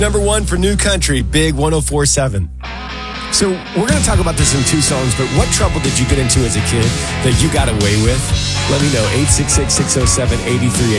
Number one for New Country, Big 104.7. So we're going to talk about this in two songs, but what trouble did you get into as a kid that you got away with? Let me know, 866-607-8380.